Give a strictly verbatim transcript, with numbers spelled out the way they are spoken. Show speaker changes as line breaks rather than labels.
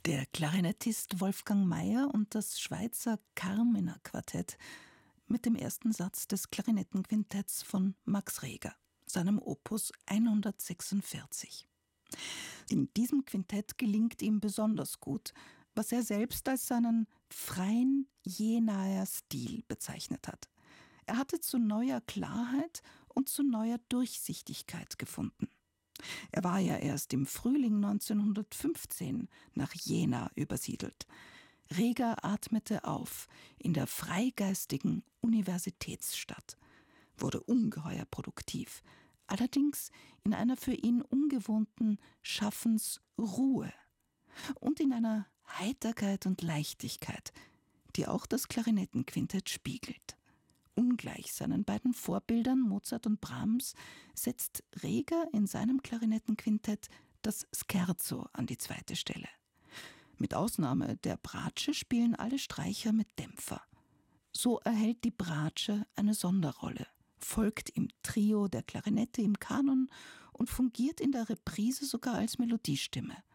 Der Klarinettist Wolfgang Mayer und das Schweizer Carminer Quartett mit dem ersten Satz des Klarinettenquintetts von Max Reger, seinem Opus hundertsechsundvierzig. In diesem Quintett gelingt ihm besonders gut, was er selbst als seinen freien Jenaer Stil bezeichnet hat. Er hatte zu neuer Klarheit und zu neuer Durchsichtigkeit gefunden. Er war ja erst im Frühling neunzehnhundertfünfzehn nach Jena übersiedelt. Reger atmete auf in der freigeistigen Universitätsstadt, wurde ungeheuer produktiv, allerdings in einer für ihn ungewohnten Schaffensruhe und in einer Heiterkeit und Leichtigkeit, die auch das Klarinettenquintett spiegelt. Ungleich seinen beiden Vorbildern Mozart und Brahms setzt Reger in seinem Klarinettenquintett das Scherzo an die zweite Stelle. Mit Ausnahme der Bratsche spielen alle Streicher mit Dämpfer. So erhält die Bratsche eine Sonderrolle, folgt im Trio der Klarinette im Kanon und fungiert in der Reprise sogar als Melodiestimme.